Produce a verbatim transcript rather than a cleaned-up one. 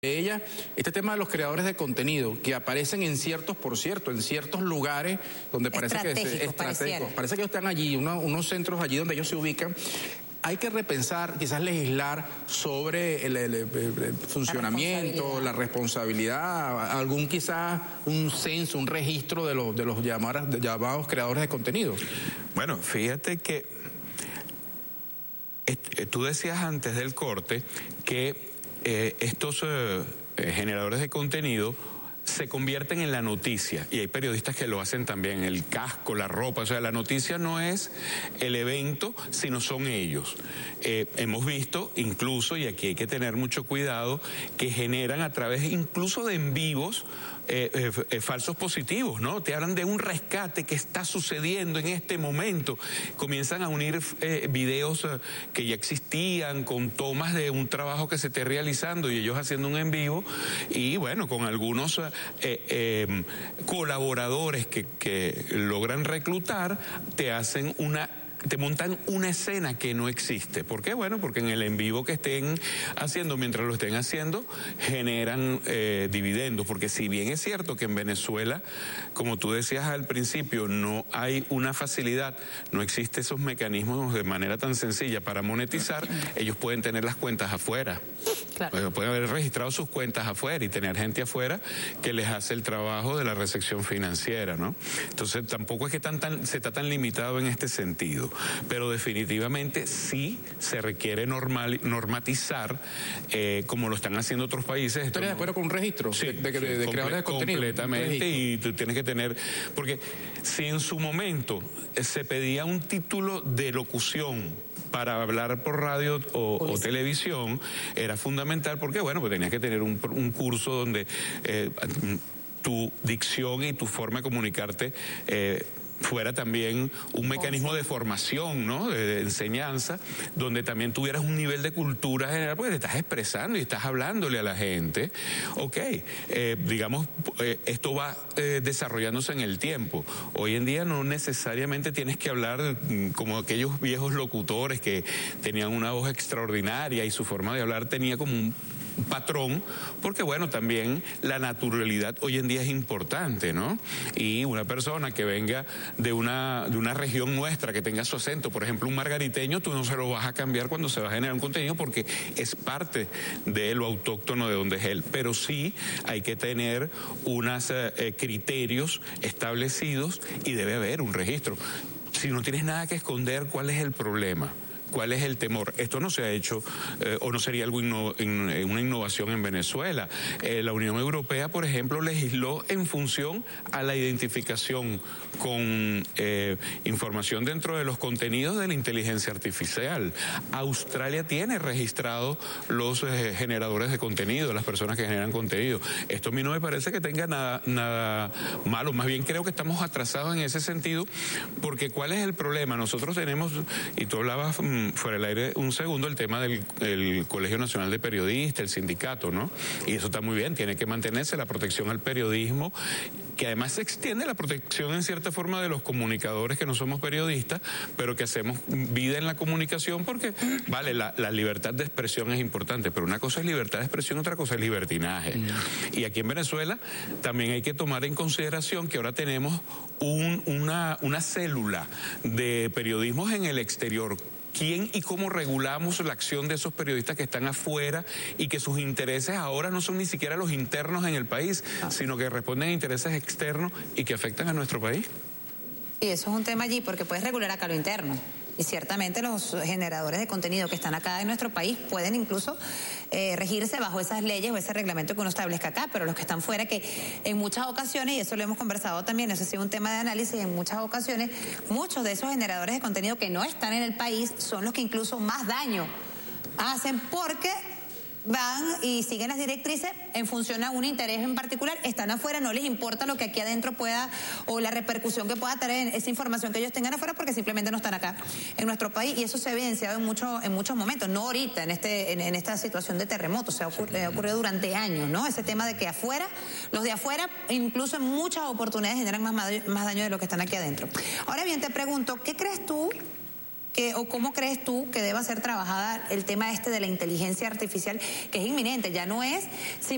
ella, este tema de los creadores de contenido que aparecen en ciertos, por cierto, en ciertos lugares donde parece que es estratégico, parece que están allí, uno, unos centros allí donde ellos se ubican. Hay que repensar, quizás legislar sobre el, el, el, el funcionamiento, la responsabilidad. la responsabilidad, algún quizás un censo, un registro de los, de los llamados, de llamados creadores de contenido. Bueno, fíjate que eh, tú decías antes del corte que eh, estos eh, generadores de contenido se convierten en la noticia, y hay periodistas que lo hacen también, el casco, la ropa, o sea, la noticia no es el evento, sino son ellos. Eh, hemos visto incluso, y aquí hay que tener mucho cuidado, que generan a través incluso de en vivos eh, eh, eh, falsos positivos, ¿no? Te hablan de un rescate que está sucediendo en este momento, comienzan a unir eh, videos eh, que ya existían con tomas de un trabajo que se esté realizando y ellos haciendo un en vivo, y bueno, con algunos Eh, eh, colaboradores que, que logran reclutar, te hacen una te montan una escena que no existe. ¿Por qué? Bueno, porque en el en vivo que estén haciendo, mientras lo estén haciendo, generan eh, dividendos. Porque si bien es cierto que en Venezuela, como tú decías al principio, no hay una facilidad, no existen esos mecanismos de manera tan sencilla para monetizar, ellos pueden tener las cuentas afuera. Claro. Pueden haber registrado sus cuentas afuera y tener gente afuera que les hace el trabajo de la recepción financiera, ¿no? Entonces tampoco es que tan, tan, se está tan limitado en este sentido. Pero definitivamente sí se requiere normal, normatizar, eh, como lo están haciendo otros países. ¿Estás de acuerdo con un registro sí, de, de, sí, de, de creadores de contenido? Completamente, y tú tienes que tener, porque si en su momento se pedía un título de locución para hablar por radio o, o televisión, era fundamental porque, bueno, pues tenías que tener un, un curso donde eh, tu dicción y tu forma de comunicarte eh, fuera también un mecanismo de formación, ¿no? De, de enseñanza, donde también tuvieras un nivel de cultura general, porque te estás expresando y estás hablándole a la gente. Ok, eh, digamos, eh, esto va eh, desarrollándose en el tiempo. Hoy en día no necesariamente tienes que hablar como aquellos viejos locutores que tenían una voz extraordinaria y su forma de hablar tenía como un patrón, porque bueno, también la naturalidad hoy en día es importante, ¿no? Y una persona que venga de una, de una región nuestra, que tenga su acento, por ejemplo un margariteño, tú no se lo vas a cambiar cuando se va a generar un contenido porque es parte de lo autóctono de donde es él, pero sí hay que tener unos eh, criterios establecidos y debe haber un registro. Si no tienes nada que esconder, ¿cuál es el problema? ¿Cuál es el temor? Esto no se ha hecho eh, o no sería algo inno, in, una innovación en Venezuela. Eh, la Unión Europea, por ejemplo, legisló en función a la identificación con eh, información dentro de los contenidos de la inteligencia artificial. Australia tiene registrado los eh, generadores de contenido, las personas que generan contenido. Esto a mí no me parece que tenga nada, nada malo, más bien creo que estamos atrasados en ese sentido, porque ¿cuál es el problema? Nosotros tenemos, y tú hablabas fuera del aire un segundo, el tema del el Colegio Nacional de Periodistas, el sindicato, ¿no? Y eso está muy bien, tiene que mantenerse la protección al periodismo, que además se extiende la protección en cierta forma de los comunicadores que no somos periodistas, pero que hacemos vida en la comunicación porque, vale, la, la libertad de expresión es importante, pero una cosa es libertad de expresión, otra cosa es libertinaje. Mm. Y aquí en Venezuela también hay que tomar en consideración que ahora tenemos un, una, una célula de periodismos en el exterior. ¿Quién y cómo regulamos la acción de esos periodistas que están afuera y que sus intereses ahora no son ni siquiera los internos en el país, sino que responden a intereses externos y que afectan a nuestro país? Y eso es un tema allí, porque puedes regular acá lo interno. Y ciertamente los generadores de contenido que están acá en nuestro país pueden incluso eh, regirse bajo esas leyes o ese reglamento que uno establezca acá, pero los que están fuera, que en muchas ocasiones, y eso lo hemos conversado también, eso ha sido un tema de análisis, en muchas ocasiones, muchos de esos generadores de contenido que no están en el país son los que incluso más daño hacen, porque van y siguen las directrices en función a un interés en particular, están afuera, no les importa lo que aquí adentro pueda, o la repercusión que pueda tener esa información que ellos tengan afuera, porque simplemente no están acá en nuestro país, y eso se ha evidenciado en, mucho, en muchos momentos, no ahorita, en, este, en, en esta situación de terremoto, se ha ocurrido, ha ocurrido durante años, ¿no? Ese tema de que afuera, los de afuera, incluso en muchas oportunidades generan más, más daño de lo que están aquí adentro. Ahora bien, te pregunto, ¿qué crees tú que, o cómo crees tú que deba ser trabajada el tema este de la inteligencia artificial, que es inminente, ya no es